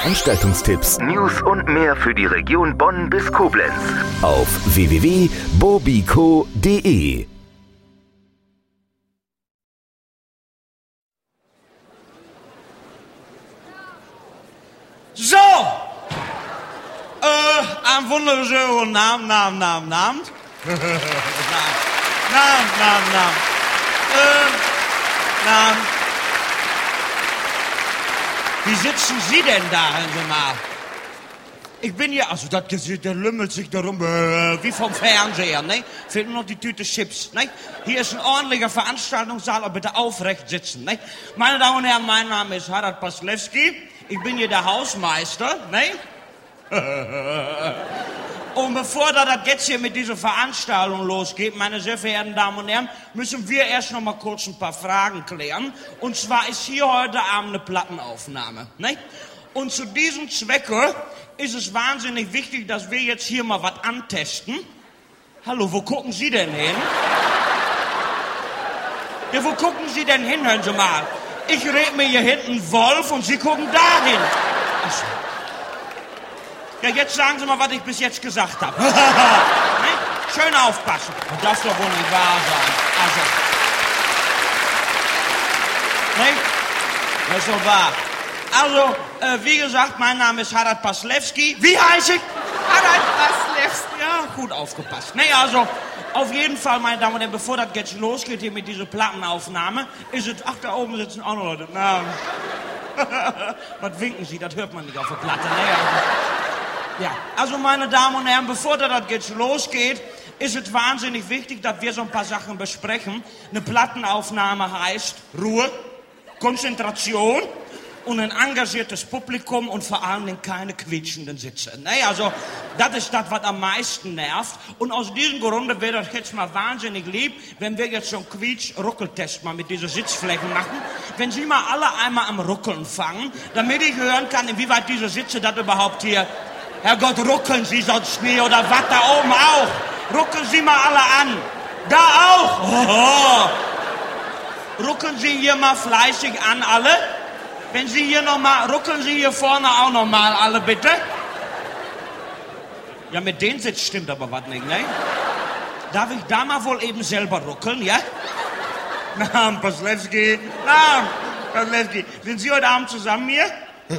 Veranstaltungstipps, News und mehr für die Region Bonn bis Koblenz auf www.bobico.de. So, einen wunderschönen Abend. Abend. Wie sitzen Sie denn da, hören Sie mal? Ich bin hier, also das Gesicht, der lümmelt sich darum, wie vom Fernseher, ne? Fehlt nur noch die Tüte Chips, ne? Hier ist ein ordentlicher Veranstaltungssaal, aber bitte aufrecht sitzen, ne? Meine Damen und Herren, mein Name ist Harald Paslewski. Ich bin hier der Hausmeister, ne? Und bevor das jetzt hier mit dieser Veranstaltung losgeht, meine sehr verehrten Damen und Herren, müssen wir erst noch mal kurz ein paar Fragen klären. Und zwar ist hier heute Abend eine Plattenaufnahme, ne? Und zu diesem Zwecke ist es wahnsinnig wichtig, dass wir jetzt hier mal was antesten. Hallo, wo gucken Sie denn hin? Ja, wo gucken Sie denn hin, hören Sie mal? Ich red mir hier hinten Wolf und Sie gucken dahin. Achso. Ja, jetzt sagen Sie mal, was ich bis jetzt gesagt habe. Ne? Schön aufpassen. Das darf doch wohl nicht wahr sein. Also. Ne? Das ist doch wahr. Also, wie gesagt, mein Name ist Harald Paslewski. Wie heiße ich? Harald Paslewski. Ja, gut aufgepasst. Ne, also, auf jeden Fall, meine Damen und Herren, bevor das jetzt losgeht hier mit dieser Plattenaufnahme, ist es, ach, da oben sitzen auch noch Leute. Na, was winken Sie? Das hört man nicht auf der Platte. Ne? Ja, also meine Damen und Herren, bevor das jetzt losgeht, ist es wahnsinnig wichtig, dass wir so ein paar Sachen besprechen. Eine Plattenaufnahme heißt Ruhe, Konzentration und ein engagiertes Publikum und vor allen Dingen keine quietschenden Sitze. Ne? Also, das ist das, was am meisten nervt. Und aus diesem Grunde wäre das jetzt mal wahnsinnig lieb, wenn wir jetzt so einen Quietsch-Ruckeltest mal mit diesen Sitzflächen machen. Wenn Sie mal alle einmal am Ruckeln fangen, damit ich hören kann, inwieweit diese Sitze das überhaupt hier... Herrgott, ruckeln Sie sonst nie oder was da oben auch? Ruckeln Sie mal alle an. Da auch. Oh. Ruckeln Sie hier mal fleißig an, alle. Wenn Sie hier noch mal, ruckeln Sie hier vorne auch noch mal alle, bitte. Ja, mit denen Sitz stimmt aber was nicht, ne? Darf ich da mal wohl eben selber ruckeln, ja? Na, Paslewski. Sind Sie heute Abend zusammen hier?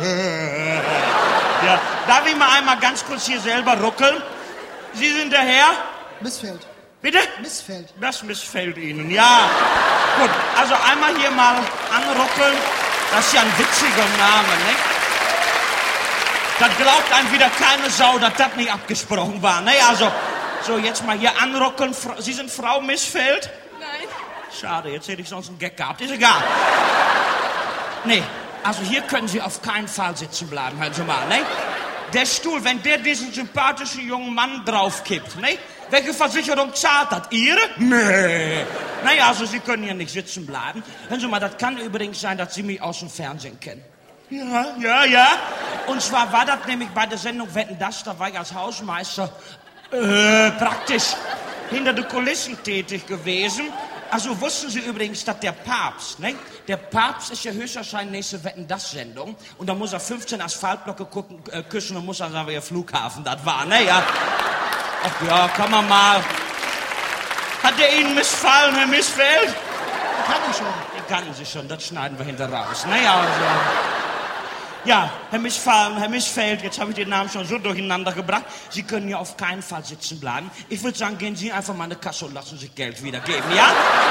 Ja, darf ich mal einmal ganz kurz hier selber ruckeln? Sie sind der Herr? Missfällt. Bitte? Missfällt. Das missfällt Ihnen, ja. Gut, also einmal hier mal anruckeln. Das ist ja ein witziger Name, ne? Das glaubt einem wieder keine Sau, dass das nicht abgesprochen war, ne? Also, so jetzt mal hier anruckeln. Sie sind Frau Missfällt? Nein. Schade, jetzt hätte ich sonst einen Gag gehabt. Ist egal. Nee. Also hier können Sie auf keinen Fall sitzen bleiben, hören Sie mal, ne? Der Stuhl, wenn der diesen sympathischen jungen Mann draufkippt, ne? Welche Versicherung zahlt das? Ihre? Nee. Naja, also Sie können hier nicht sitzen bleiben. Hören Sie mal, das kann übrigens sein, dass Sie mich aus dem Fernsehen kennen. Ja. Und zwar war das nämlich bei der Sendung Wetten, das, da war ich als Hausmeister praktisch hinter den Kulissen tätig gewesen. Also wussten Sie übrigens, dass der Papst, ne? Der Papst ist ja höchstwahrscheinlich nächste Wetten-das-Sendung. Und da muss er 15 Asphaltblöcke küssen und muss dann sagen, welcher Flughafen das war, ne? Ja. Ach ja, kann man mal. Hat der Ihnen missfallen, Herr Missfeld? Kann ich schon. Den kannten Sie schon, das schneiden wir hinter raus. Naja, also. Ja, Herr Missfeld, jetzt habe ich den Namen schon so durcheinander gebracht. Sie können hier auf keinen Fall sitzen bleiben. Ich würde sagen, gehen Sie einfach mal in die Kasse und lassen sich Geld wiedergeben, ja?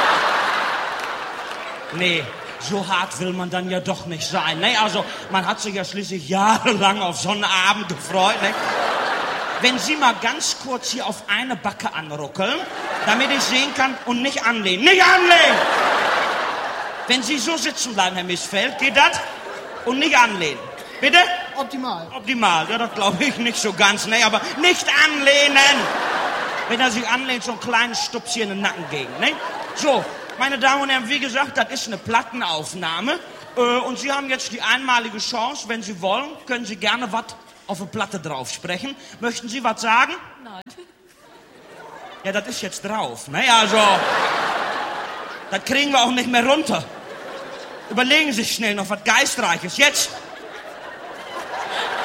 Nee, so hart will man dann ja doch nicht sein, ne? Also, man hat sich ja schließlich jahrelang auf so einen Abend gefreut, ne? Wenn Sie mal ganz kurz hier auf eine Backe anruckeln, damit ich sehen kann und nicht anlehnen. Nicht anlehnen! Wenn Sie so sitzen bleiben, Herr Missfeld, geht das? Und nicht anlehnen. Bitte? Optimal. Optimal, ja, das glaube ich nicht so ganz, ne, aber nicht anlehnen. Wenn er sich anlehnt, so einen kleinen Stups hier in den Nacken gegen, ne? So, meine Damen und Herren, wie gesagt, das ist eine Plattenaufnahme. Und Sie haben jetzt die einmalige Chance, wenn Sie wollen, können Sie gerne was auf eine Platte drauf sprechen. Möchten Sie was sagen? Nein. Ja, das ist jetzt drauf, ne, also, das kriegen wir auch nicht mehr runter. Überlegen Sie sich schnell noch was Geistreiches. Jetzt!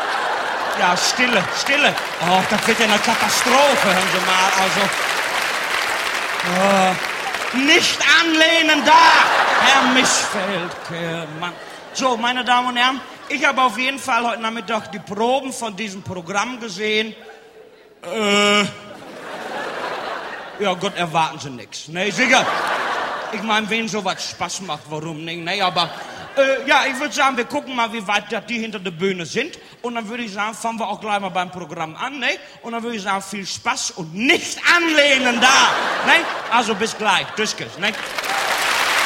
da, Stille. Oh, das wird ja eine Katastrophe, hören Sie mal, also. Nicht anlehnen da, Herr Mischfeld, Mann. So, meine Damen und Herren, ich habe auf jeden Fall heute Nachmittag die Proben von diesem Programm gesehen. Ja, Gott, erwarten Sie nichts. Nee, sicher. Ich meine, wen sowas Spaß macht, warum nicht? Nee, aber, ja, ich würde sagen, wir gucken mal, wie weit die hinter der Bühne sind. Und dann würde ich sagen, fangen wir auch gleich mal beim Programm an, ne? Und dann würde ich sagen, viel Spaß und nicht anlehnen da, ne? Also bis gleich, tschüss, ne?